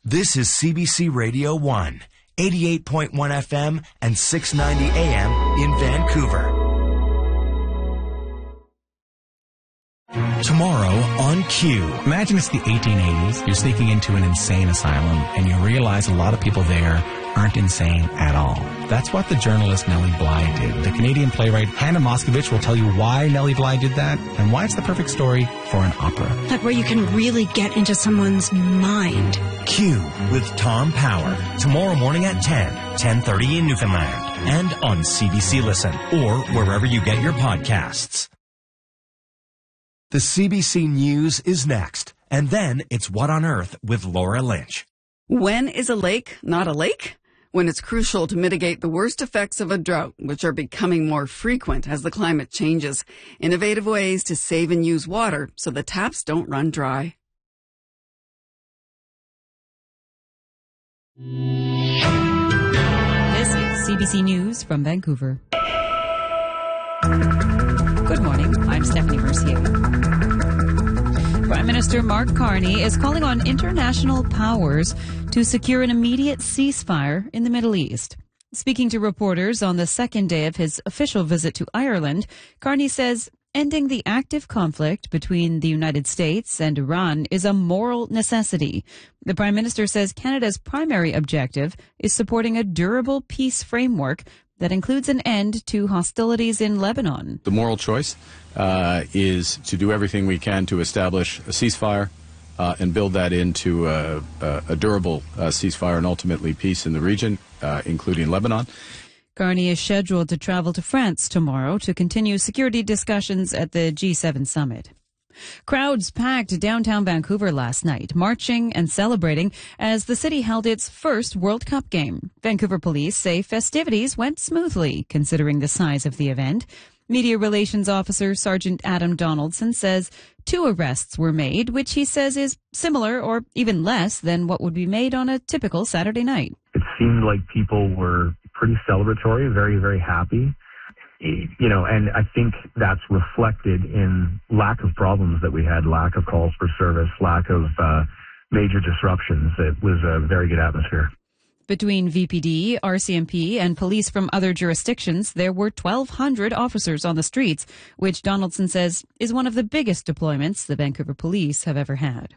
This is CBC Radio 1, 88.1 FM and 690 AM in Vancouver. Tomorrow on Q. Imagine it's the 1880s. You're sneaking into an insane asylum, and you realize a lot of people there aren't insane at all. That's what the journalist Nellie Bly did. The Canadian playwright Hannah Moscovich will tell you why Nellie Bly did that and why it's the perfect story for an opera. Like where you can really get into someone's mind. Q with Tom Power. Tomorrow morning at 10:30 in Newfoundland. And on CBC Listen or wherever you get your podcasts. The CBC News is next. And then it's What on Earth with Laura Lynch. When is a lake not a lake? When it's crucial to mitigate the worst effects of a drought, which are becoming more frequent as the climate changes. Innovative ways to save and use water so the taps don't run dry. This is CBC News from Vancouver. Good morning. I'm Stephanie Mercier. Prime Minister Mark Carney is calling on international powers to secure an immediate ceasefire in the Middle East. Speaking to reporters on the second day of his official visit to Ireland, Carney says ending the active conflict between the United States and Iran is a moral necessity. The Prime Minister says Canada's primary objective is supporting a durable peace framework that includes an end to hostilities in Lebanon. The moral choice is to do everything we can to establish a ceasefire and build that into a durable ceasefire and ultimately peace in the region, including Lebanon. Carney is scheduled to travel to France tomorrow to continue security discussions at the G7 summit. Crowds packed downtown Vancouver last night, marching and celebrating as the city held its first World Cup game. Vancouver police say festivities went smoothly, considering the size of the event. Media Relations Officer Sergeant Adam Donaldson says 2 arrests were made, which he says is similar or even less than what would be made on a typical Saturday night. It seemed like people were pretty celebratory, very, very happy. You know, and I think that's reflected in lack of problems that we had, lack of calls for service, lack of major disruptions. It was a very good atmosphere. Between VPD, RCMP, and police from other jurisdictions, there were 1,200 officers on the streets, which Donaldson says is one of the biggest deployments the Vancouver Police have ever had.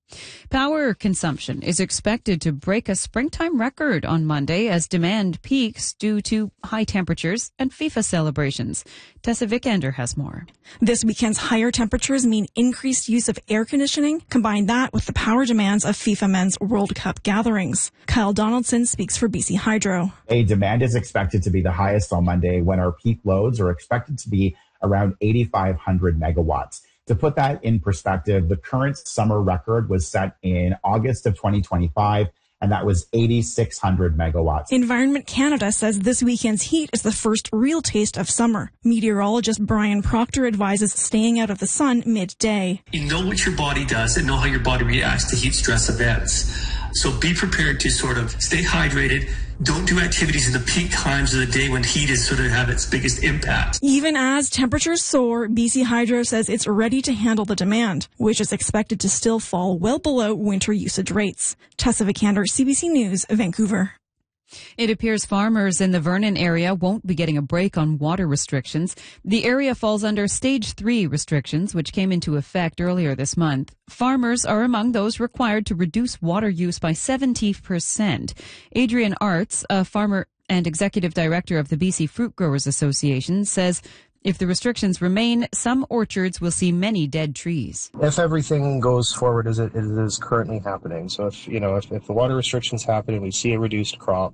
Power consumption is expected to break a springtime record on Monday as demand peaks due to high temperatures and FIFA celebrations. Tessa Vikander has more. This weekend's higher temperatures mean increased use of air conditioning. Combine that with the power demands of FIFA Men's World Cup gatherings. Kyle Donaldson speaks for BC Hydro. Demand is expected to be the highest on Monday when our peak loads are expected to be around 8,500 megawatts. To put that in perspective, the current summer record was set in August of 2025, and that was 8,600 megawatts. Environment Canada says this weekend's heat is the first real taste of summer. Meteorologist Brian Proctor advises staying out of the sun midday. You know what your body does and know how your body reacts to heat stress events. So be prepared to sort of stay hydrated. Don't do activities in the peak times of the day when heat is sort of have its biggest impact. Even as temperatures soar, BC Hydro says it's ready to handle the demand, which is expected to still fall well below winter usage rates. Tessa Vikander, CBC News, Vancouver. It appears farmers in the Vernon area won't be getting a break on water restrictions. The area falls under Stage 3 restrictions, which came into effect earlier this month. Farmers are among those required to reduce water use by 70%. Adrian Arts, a farmer and executive director of the BC Fruit Growers Association, says if the restrictions remain, some orchards will see many dead trees. If everything goes forward as it is currently happening, so if the water restrictions happen and we see a reduced crop,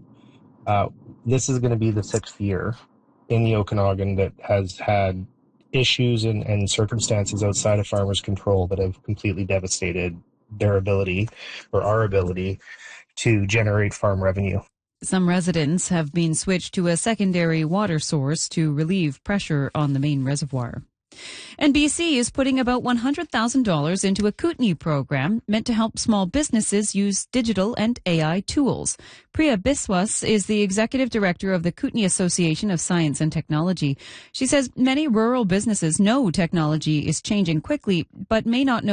this is going to be the 6th year in the Okanagan that has had issues and circumstances outside of farmers' control that have completely devastated their ability or our ability to generate farm revenue. Some residents have been switched to a secondary water source to relieve pressure on the main reservoir. And BC is putting about $100,000 into a Kootenai program meant to help small businesses use digital and AI tools. Priya Biswas is the executive director of the Kootenai Association of Science and Technology. She says many rural businesses know technology is changing quickly, but may not know